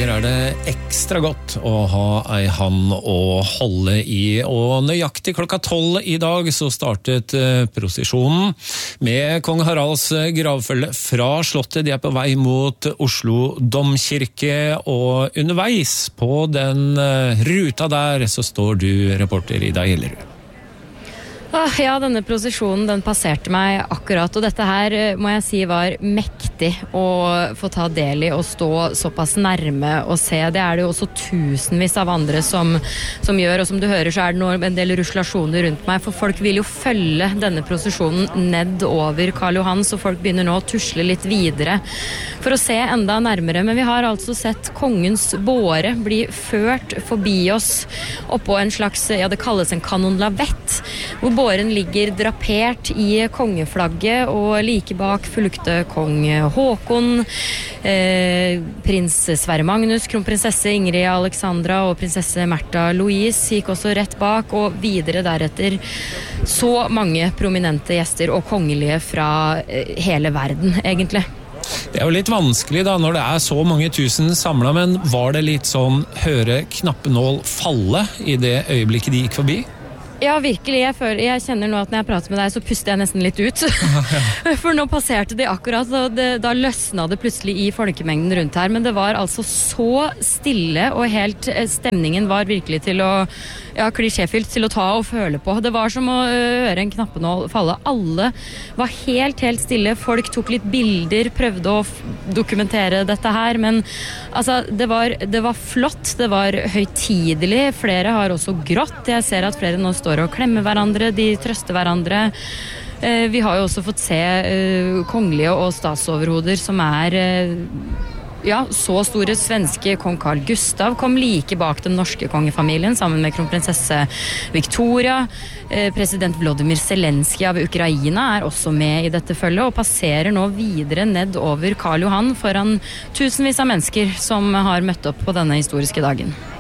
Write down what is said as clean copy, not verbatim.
dager det ekstra godt å ha ei hand å holde i, og nøyaktig klokka 12 i dag så startet prosesjonen med kong Haralds gravfølge fra slottet. De på vei mot Oslo domkirke, og underveis på den ruta der så står du, reporter Ida Gjellerud. Ja, denne prosesjonen den passerte meg akkurat, og dette her må jeg si var mektig å få ta del i og stå såpass nærme og se. Det det jo også tusenvis av andre som gjør, og som du hører så det nå en del ruslasjoner rundt meg, for folk vil jo følge denne prosesjonen ned over Karl Johan, så folk begynner nå å tusle litt videre for å se enda nærmere. Men vi har altså sett kongens båre bli ført forbi oss oppå en slags, ja det kalles en kanonlavett, hvor båren ligger drapert i kongeflagget, og like bak fulgte kong Håkon, prins Sverre Magnus, kronprinsesse Ingrid Alexandra og prinsesse Märtha Louise gikk også rett bak, og videre deretter så mange prominente gjester og kongelige fra hele verden, egentlig. Det jo litt vanskelig da, når det så mange tusen samlet, men var det litt sånn høre knappenål falle i det øyeblikket de gikk forbi? Ja, virkelig. Jeg kjenner nå at når jeg prater med deg, så puster jeg nesten litt ut. For nå passerte de akkurat, og da løsna det plutselig i folkemengden rundt her. Men det var altså så stille, og helt stemningen var virkelig til å, ja, klisjéfylt til å ta og føle på. Det var som å høre en knappenål falle. Alle var helt stille. Folk tok litt bilder, prøvde å dokumentere dette her, men altså, det var flott, det var høytidelig. Flere har også grått. Jeg ser at flere nå står og klemmer hverandre, de trøster hverandre. Vi har jo også fått se kongelige og statsoverhoder som ja, så store. Svenske kong Carl Gustav kom like bak den norske kongefamilien sammen med kronprinsesse Victoria. President Volodymyr Zelenskyj av Ukraina også med i dette følget, og passerer nå videre ned over Karl Johan foran tusenvis av mennesker som har møtt opp på denne historiske dagen.